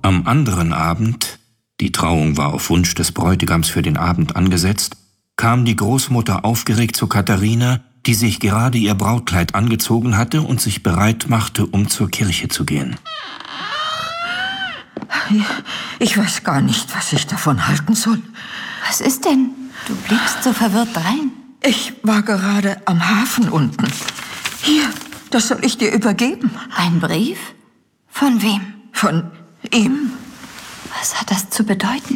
Am anderen Abend, die Trauung war auf Wunsch des Bräutigams für den Abend angesetzt, kam die Großmutter aufgeregt zu Katharina, die sich gerade ihr Brautkleid angezogen hatte und sich bereit machte, um zur Kirche zu gehen. Ich weiß gar nicht, was ich davon halten soll. Was ist denn? Du blickst so verwirrt drein. Ich war gerade am Hafen unten. Hier, das soll ich dir übergeben. Ein Brief? Von wem? Von ihm. Was hat das zu bedeuten?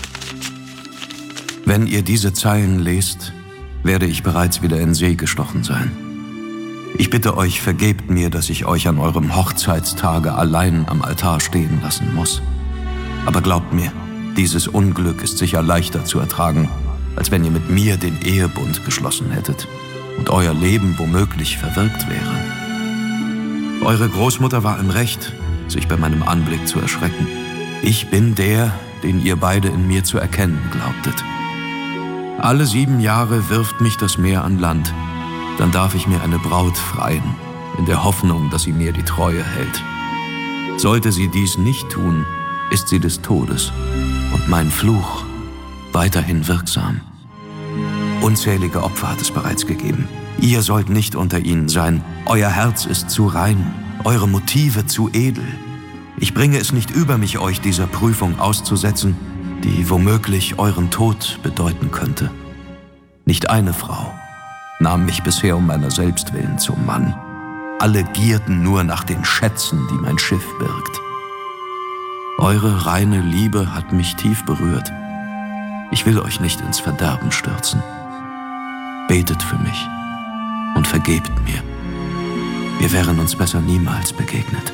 Wenn ihr diese Zeilen lest, werde ich bereits wieder in See gestochen sein. Ich bitte euch, vergebt mir, dass ich euch an eurem Hochzeitstage allein am Altar stehen lassen muss. Aber glaubt mir, dieses Unglück ist sicher leichter zu ertragen, als wenn ihr mit mir den Ehebund geschlossen hättet und euer Leben womöglich verwirkt wäre. Eure Großmutter war im Recht, sich bei meinem Anblick zu erschrecken. Ich bin der, den ihr beide in mir zu erkennen glaubtet. Alle 7 Jahre wirft mich das Meer an Land. Dann darf ich mir eine Braut freien, in der Hoffnung, dass sie mir die Treue hält. Sollte sie dies nicht tun, ist sie des Todes und mein Fluch weiterhin wirksam. Unzählige Opfer hat es bereits gegeben. Ihr sollt nicht unter ihnen sein. Euer Herz ist zu rein, eure Motive zu edel. Ich bringe es nicht über mich, euch dieser Prüfung auszusetzen, die womöglich euren Tod bedeuten könnte. Nicht eine Frau nahm mich bisher um meiner selbst willen zum Mann. Alle gierten nur nach den Schätzen, die mein Schiff birgt. Eure reine Liebe hat mich tief berührt. Ich will euch nicht ins Verderben stürzen. Betet für mich und vergebt mir. Wir wären uns besser niemals begegnet.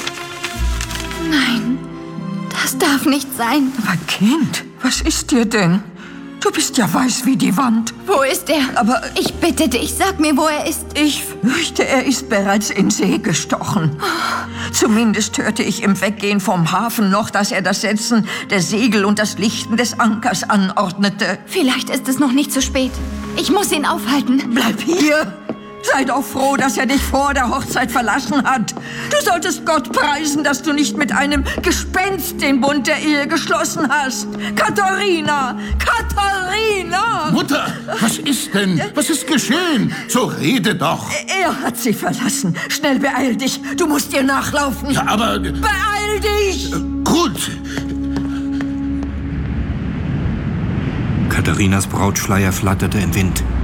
Nein, das darf nicht sein. Aber Kind, was ist dir denn? Du bist ja weiß wie die Wand. Wo ist er? Aber ich bitte dich, sag mir, wo er ist. Ich fürchte, er ist bereits in See gestochen. Zumindest hörte ich im Weggehen vom Hafen noch, dass er das Setzen der Segel und das Lichten des Ankers anordnete. Vielleicht ist es noch nicht zu spät. Ich muss ihn aufhalten. Bleib hier! Sei doch froh, dass er dich vor der Hochzeit verlassen hat. Du solltest Gott preisen, dass du nicht mit einem Gespenst den Bund der Ehe geschlossen hast. Katharina! Katharina! Mutter, was ist denn? Was ist geschehen? So rede doch. Er hat sie verlassen. Schnell, beeil dich. Du musst ihr nachlaufen. Ja, aber... Beeil dich! Gut. Katharinas Brautschleier flatterte im Wind.